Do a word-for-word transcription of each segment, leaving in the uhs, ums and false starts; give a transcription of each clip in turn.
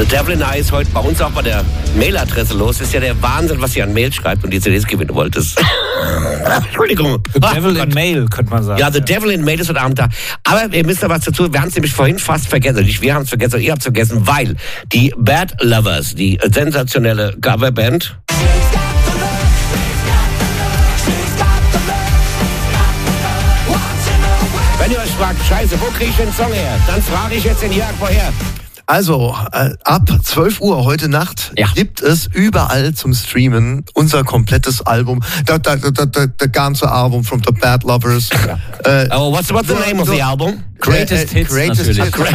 The Devil in I ist heute bei uns auch bei der Mailadresse los. Ist ja der Wahnsinn, was sie an Mail schreibt und die C Ds gewinnen wolltest. Entschuldigung. The ah, Devil Gott. in Mail, könnte man sagen. Ja, The ja. Devil in Mail ist heute Abend da. Aber ihr müsst noch was dazu, wir haben es nämlich vorhin fast vergessen. Nicht wir haben es vergessen, ihr habt es vergessen, weil die Bad Lovers, die sensationelle Coverband... Wenn ihr euch fragt, scheiße, wo kriege ich den Song her? Dann frage ich jetzt den Jörg, woher? Also, äh, ab zwölf Uhr heute Nacht ja. gibt es überall zum Streamen unser komplettes Album. The, the, the, the, the ganze Album from the Bad Lovers. Ja. Äh, oh, what's, what's the name of the album? Greatest Hits, Greatest natürlich. Hits.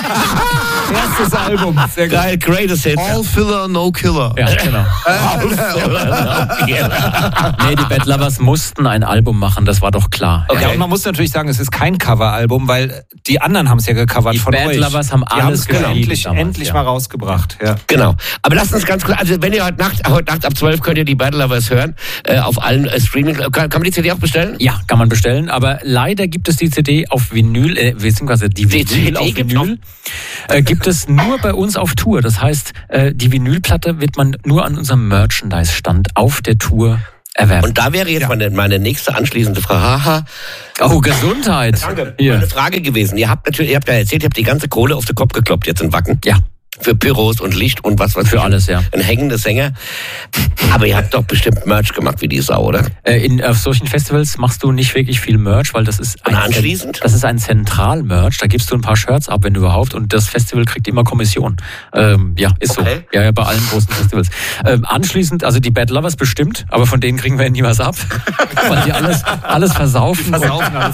Erstes Album. Sehr geil, Greatest Hits. All Filler, No Killer. Ja, genau. All Filler, No Killer. Nee, die Bad Lovers mussten ein Album machen, das war doch klar. Okay. Ja, und man muss natürlich sagen, es ist kein Coveralbum, weil die anderen haben es ja gecovert die von Bad euch. Die Bad Lovers haben alles genau. endlich, damals, endlich ja. mal rausgebracht. Ja. Genau. Aber lasst uns ganz kurz, also wenn ihr heute Nacht, heute Nacht ab zwölf könnt ihr die Bad Lovers hören, äh, auf allen äh, Streaming. Kann, kann man die C D auch bestellen? Ja, kann man bestellen, aber leider gibt es die C D auf Vinyl, äh, beziehungsweise die Vinyl C D auf Vinyl, äh, gibt es nur bei uns auf Tour. Das heißt, äh, die Vinylplatte wird man nur an unserem Merchandise-Stand auf der Tour erwerben. Und da wäre jetzt ja. meine, meine nächste anschließende Frage. Haha. Oh, Gesundheit. Danke. Hier. Meine Frage gewesen. Ihr habt natürlich, ihr habt ja erzählt, ihr habt die ganze Kohle auf den Kopf gekloppt jetzt in Wacken. Ja. Für Pyros und Licht und was was für alles, ja. Ein hängender Sänger. Aber ihr habt doch bestimmt Merch gemacht wie die Sau, oder? Äh, in auf solchen Festivals machst du nicht wirklich viel Merch, weil das ist ein und anschließend? Das ist ein Zentral-Merch. Da gibst du ein paar Shirts ab, wenn überhaupt, und das Festival kriegt immer Kommission. Ähm, ja, ist okay. so. Ja, ja, bei allen großen Festivals. Ähm, anschließend, also die Bad Lovers bestimmt, aber von denen kriegen wir nie was ab, weil die alles alles versaufen. Die versaufen alles.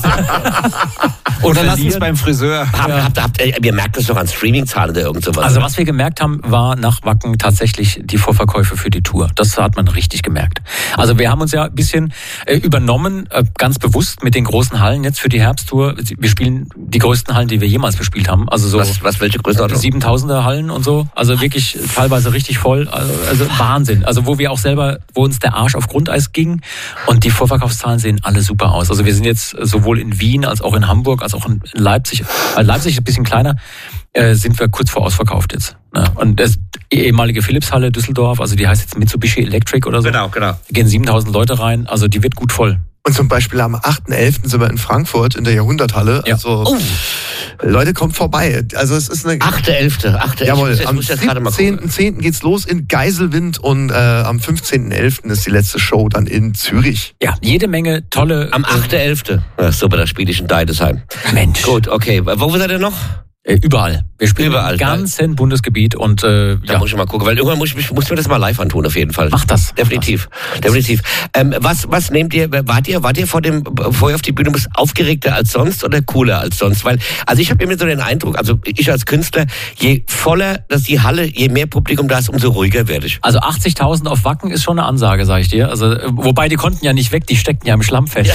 Oder lass uns beim Friseur. Habt, ja. habt, habt, ihr merkt das doch an Streaming-Zahlen oder irgend sowas. Also was wir gemerkt haben, war nach Wacken tatsächlich die Vorverkäufe für die Tour. Das hat man richtig gemerkt. Also wir haben uns ja ein bisschen äh, übernommen, äh, ganz bewusst mit den großen Hallen jetzt für die Herbsttour. Wir spielen die größten Hallen, die wir jemals bespielt haben. Also so was, was welche Größenordnung? siebentausender Hallen und so. Also wirklich teilweise richtig voll. Also, also Wahnsinn. Also wo wir auch selber, wo uns der Arsch auf Grundeis ging. Und die Vorverkaufszahlen sehen alle super aus. Also wir sind jetzt sowohl in Wien als auch in Hamburg als auch in Leipzig. Also Leipzig ist ein bisschen kleiner. Äh, sind wir kurz vor ausverkauft jetzt. Ja, und das ehemalige Philips-Halle Düsseldorf, also die heißt jetzt Mitsubishi Electric oder so. Genau, genau. Da gehen siebentausend Leute rein, also die wird gut voll. Und zum Beispiel am achten elften sind wir in Frankfurt in der Jahrhunderthalle. Ja. Also oh. Leute, kommt vorbei. Also es ist eine achte elfte achte Jawohl, am siebzehnten zehnten geht's los in Geiselwind und äh, am fünfzehnten elften ist die letzte Show dann in Zürich. Ja, jede Menge tolle... Am achten elften Ja, super, da spiele ich in Deidesheim. Mensch. Gut, okay. Wo seid ihr noch? Äh, überall. Wir spielen überall, im ganzen nein. Bundesgebiet und äh, da ja. muss ich mal gucken, weil irgendwann muss ich muss mir das mal live antun auf jeden Fall. Mach das. Definitiv, mach das. definitiv. Ähm, was was nehmt ihr? Wart ihr wart ihr vor dem vorher auf die Bühne bist aufgeregter als sonst oder cooler als sonst? Weil also ich habe immer so den Eindruck, also ich als Künstler, je voller das die Halle, je mehr Publikum da ist, umso ruhiger werde ich. Also achtzigtausend auf Wacken ist schon eine Ansage, sage ich dir. Also wobei die konnten ja nicht weg, die steckten ja im Schlamm fest.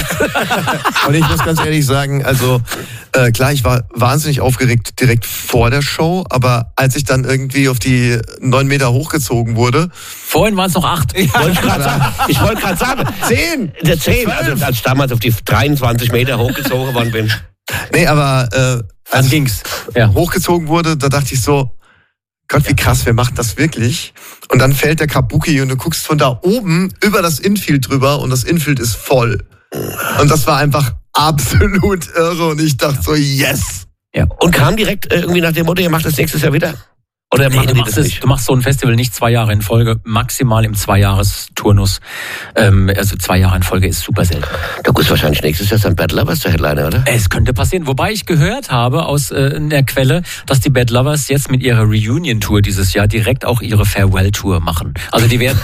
Ja. Und ich muss ganz ehrlich sagen, also äh, klar, ich war wahnsinnig aufgeregt direkt vor der Show, aber als ich dann irgendwie auf die neun Meter hochgezogen wurde. Vorhin waren es noch acht. Ja. Wollte ich gerade sagen. Ich wollte gerade sagen. Zehn. Der zehn. Also als ich damals auf die dreiundzwanzig Meter hochgezogen worden bin. Nee, aber äh, als dann ging's. Ja. hochgezogen wurde, da dachte ich so, Gott, wie krass, wir machen das wirklich. Und dann fällt der Kabuki und du guckst von da oben über das Infield drüber und das Infield ist voll. Und das war einfach absolut irre und ich dachte so, yes. Ja. Und kam direkt äh, irgendwie nach dem Motto, ihr macht das nächstes Jahr wieder? Oder nee, machen du, die machst das es, nicht? du machst so ein Festival nicht zwei Jahre in Folge, maximal im Zwei-Jahres-Turnus. Ähm, also zwei Jahre in Folge ist super selten. Da ist wahrscheinlich nächstes Jahr dann Bad Lovers der Headliner, oder? Es könnte passieren. Wobei ich gehört habe aus äh, der Quelle, dass die Bad Lovers jetzt mit ihrer Reunion-Tour dieses Jahr direkt auch ihre Farewell-Tour machen. Also die werden,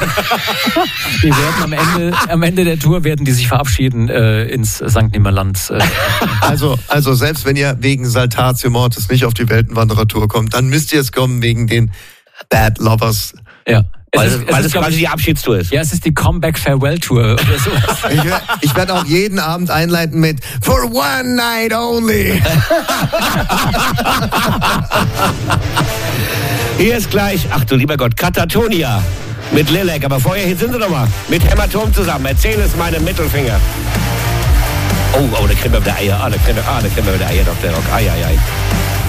die werden am Ende, am Ende der Tour werden die sich verabschieden äh, ins Sankt Nimmerland. Äh. Also, also selbst wenn ihr wegen Saltatio Mortis nicht auf die Weltenwanderer-Tour kommt, dann müsst ihr es kommen wegen den Bad Lovers. Ja. Weil, es es, ist, weil es das ist, quasi die Abschiedstour ist. Ja, es ist die Comeback-Farewell-Tour oder sowas. Ich, ich werde auch jeden Abend einleiten mit For one night only. Hier ist gleich, ach du lieber Gott, Katatonia mit Lilek. Aber vorher, hier sind sie doch mal, mit Hämatom zusammen. Erzähl es meinem Mittelfinger. Oh, oh, da kriegen wir wieder Eier. Ah, da kriegen wir, ah, da kriegen wir wieder Eier, Doktor Rock. Ei, ei, ei.